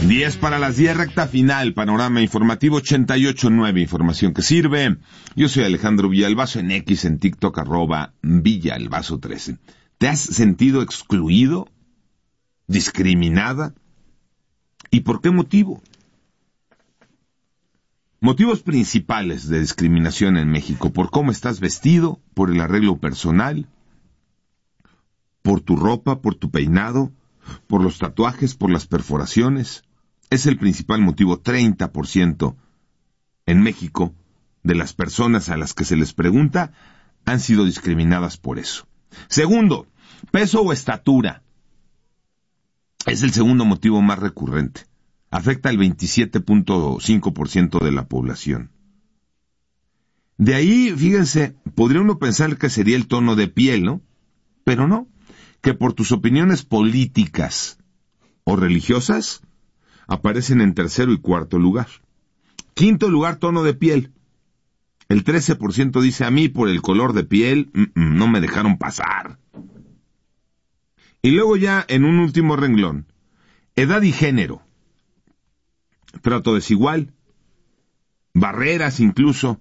10 para las 10, recta final, panorama informativo 88.9, información que sirve. Yo soy Alejandro Villalbazo, en X, en TikTok, @Villalbazo13. ¿Te has sentido excluido? ¿Discriminada? ¿Y por qué motivo? Motivos principales de discriminación en México: por cómo estás vestido, por el arreglo personal, por tu ropa, por tu peinado, por los tatuajes, por las perforaciones. Es el principal motivo. 30% en México de las personas a las que se les pregunta han sido discriminadas por eso. Segundo, peso o estatura. Es el segundo motivo más recurrente. Afecta al 27.5% de la población. De ahí, fíjense, podría uno pensar que sería el tono de piel, ¿no? Pero no, que por tus opiniones políticas o religiosas aparecen en tercero y cuarto lugar. Quinto lugar, tono de piel. El 13% dice: a mí por el color de piel no me dejaron pasar. Y luego ya en un último renglón, edad y género. Trato desigual, barreras incluso,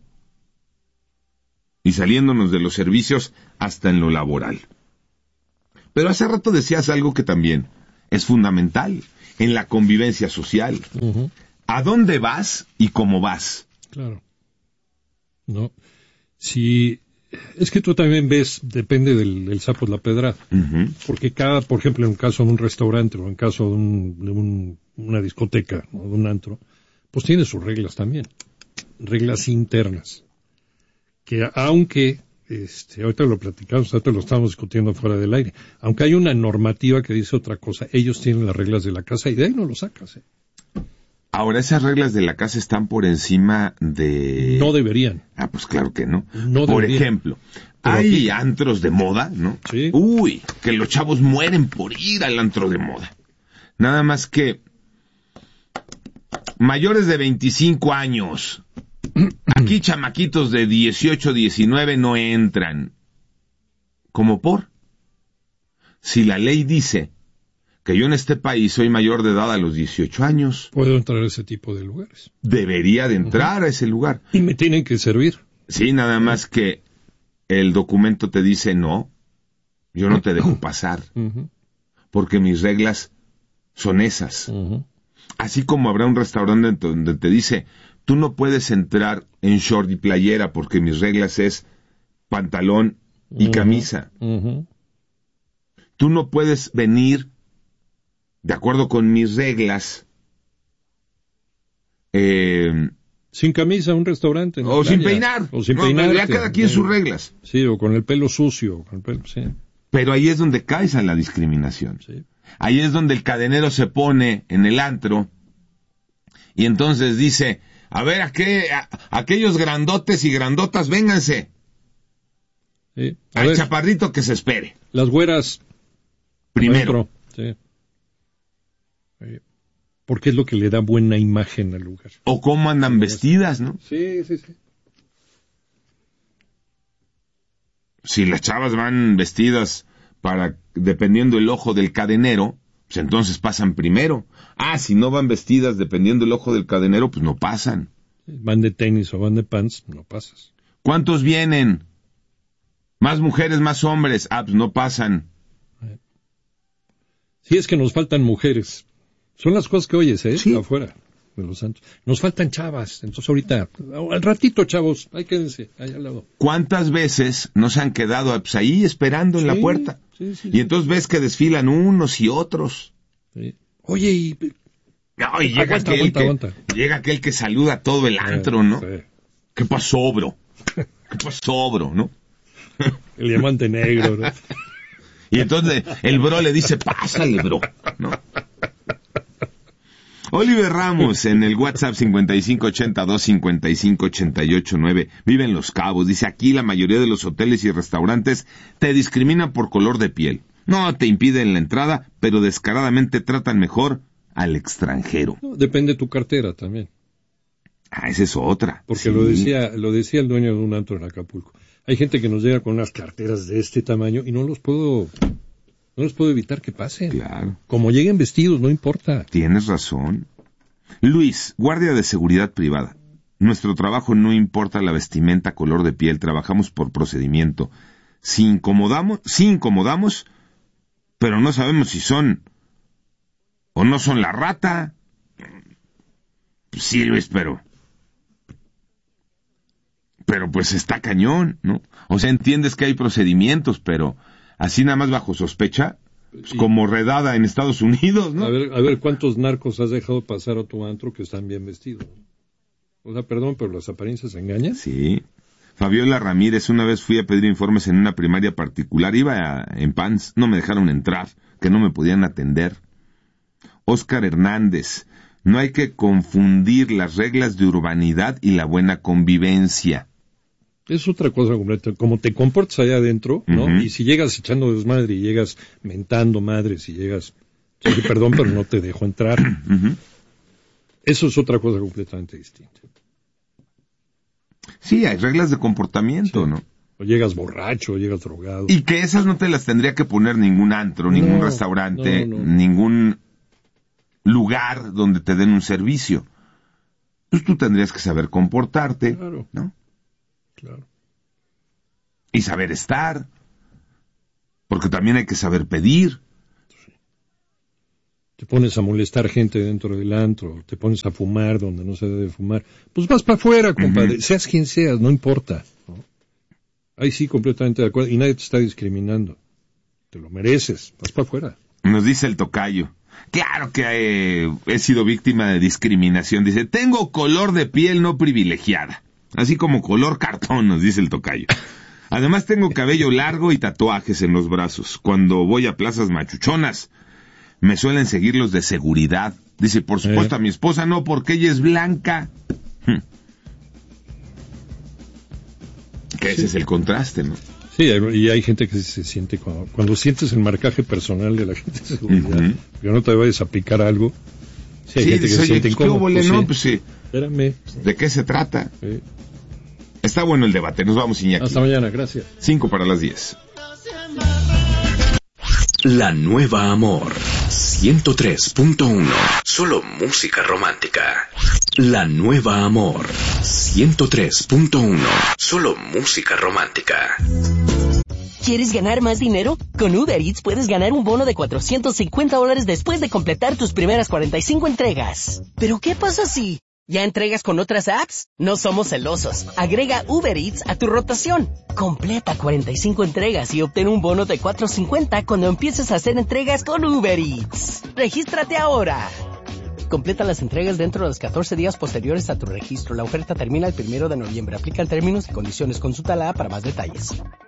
y saliéndonos de los servicios hasta en lo laboral. Pero hace rato decías algo que también es fundamental en la convivencia social. Uh-huh. ¿A dónde vas y cómo vas? Claro. No. Si es que tú también ves, depende del sapo de la pedrada. Uh-huh. Porque por ejemplo, en el caso de un restaurante o en caso de una discoteca o de un antro, pues tiene sus reglas también. Reglas internas. Que aunque, ahorita lo platicamos, ahorita lo estamos discutiendo fuera del aire, aunque hay una normativa que dice otra cosa, ellos tienen las reglas de la casa y de ahí no lo sacas. Ahora, ¿esas reglas de la casa están por encima de...? No deberían. Ah, pues claro que no. No por deberían. ejemplo, hay antros de moda, ¿no? Sí. Uy, que los chavos mueren por ir al antro de moda. Nada más que mayores de 25 años... Aquí chamaquitos de 18, 19 no entran. ¿Cómo por? Si la ley dice que yo en este país soy mayor de edad a los 18 años... Puedo entrar a ese tipo de lugares. Debería de entrar a ese lugar. Y me tienen que servir. Sí, nada más que el documento te dice no, yo no te dejo pasar. Porque mis reglas son esas. Así como habrá un restaurante donde te dice... Tú no puedes entrar en short y playera porque mis reglas es pantalón y camisa. Tú no puedes venir de acuerdo con mis reglas. Sin camisa a un restaurante. O sin peinar. O sin peinar. Ya cada quien sus reglas. Sí, o con el pelo sucio. Sí. Pero ahí es donde caes en la discriminación. Sí. Ahí es donde el cadenero se pone en el antro y entonces dice... A ver, aquellos grandotes y grandotas, vénganse. Sí. Al chaparrito que se espere. Las güeras. Primero. Sí. Porque es lo que le da buena imagen al lugar. O cómo andan vestidas, ¿no? Sí. Si las chavas van vestidas dependiendo el ojo del cadenero, pues entonces pasan primero. Si no van vestidas dependiendo el ojo del cadenero, pues no pasan. Van de tenis o van de pants, no pasas. ¿Cuántos vienen? Más mujeres, más hombres. Pues no pasan. Sí, es que nos faltan mujeres. Son las cosas que oyes, Sí. Afuera de los santos. Nos faltan chavas. Entonces ahorita, al ratito, chavos, ahí quédense, ahí al lado. ¿Cuántas veces nos han quedado pues, ahí esperando en la puerta? Sí. Y entonces ves que desfilan unos y otros. Sí. Oye, llega aquel que saluda a todo el antro, ¿no? Sí. ¿Qué pasó, bro? ¿No? El diamante negro, ¿no? Y entonces el bro le dice, pásale, bro, ¿no? Oliver Ramos en el WhatsApp 5582-558889 vive en Los Cabos. Dice, aquí la mayoría de los hoteles y restaurantes te discriminan por color de piel. No te impiden la entrada, pero descaradamente tratan mejor al extranjero. No, depende de tu cartera también. Esa es otra. Porque sí. lo decía el dueño de un antro en Acapulco. Hay gente que nos llega con unas carteras de este tamaño y no los puedo evitar que pasen. Claro. Como lleguen vestidos, no importa. Tienes razón. Luis, guardia de seguridad privada. Nuestro trabajo no importa la vestimenta, color de piel, trabajamos por procedimiento. Si incomodamos, pero no sabemos si son o no son la rata. Sí, Luis, pero pues está cañón, ¿no? O sea, entiendes que hay procedimientos, pero así nada más bajo sospecha, pues como redada en Estados Unidos, ¿no? A ver cuántos narcos has dejado pasar a tu antro que están bien vestidos. O sea, perdón, pero las apariencias engañan. Sí. Fabiola Ramírez, una vez fui a pedir informes en una primaria particular, iba en pants, no me dejaron entrar, que no me podían atender. Óscar Hernández, no hay que confundir las reglas de urbanidad y la buena convivencia. Es otra cosa completa, como te comportas allá adentro, ¿no? Uh-huh. Y si llegas echando desmadre y llegas mentando madres y llegas, oye, perdón, pero no te dejo entrar. Uh-huh. Eso es otra cosa completamente distinta. Sí, hay reglas de comportamiento, sí. ¿No? O llegas borracho, o llegas drogado. Y que esas no te las tendría que poner ningún antro, ningún restaurante, ningún lugar donde te den un servicio. Pues tú tendrías que saber comportarte, claro, ¿no? Claro. Y saber estar, porque también hay que saber pedir. Sí. Te pones a molestar gente dentro del antro, te pones a fumar donde no se debe fumar, pues vas para afuera, compadre, uh-huh. Seas quien seas, no importa, ¿no? Ahí sí, completamente de acuerdo, y nadie te está discriminando, te lo mereces, vas para afuera. Nos dice el tocayo, claro que he sido víctima de discriminación, dice, tengo color de piel no privilegiada, así como color cartón, nos dice el tocayo. Además tengo cabello largo y tatuajes en los brazos, cuando voy a plazas machuchonas, me suelen seguir los de seguridad. Dice, por supuesto a mi esposa no, porque ella es blanca. Que ese es el contraste, ¿no? Sí, y hay gente que se siente, cuando sientes el marcaje personal de la gente de seguridad, uh-huh. Que no te vayas a aplicar algo. Sí, hay gente que se siente incómodo. Pues no, pues sí. Espérame. ¿De qué se trata? Sí. Está bueno el debate, nos vamos, Iñaki. Hasta mañana, gracias. 5:50. La Nueva Amor 103.1. Solo música romántica. La Nueva Amor 103.1. Solo música romántica. ¿Quieres ganar más dinero? Con Uber Eats puedes ganar un bono de $450 después de completar tus primeras 45 entregas. ¿Pero qué pasa si ya entregas con otras apps? No somos celosos. Agrega Uber Eats a tu rotación. Completa 45 entregas y obtén un bono de $450 cuando empieces a hacer entregas con Uber Eats. ¡Regístrate ahora! Completa las entregas dentro de los 14 días posteriores a tu registro. La oferta termina el 1 de noviembre. Aplican términos y condiciones. Consulta la app para más detalles.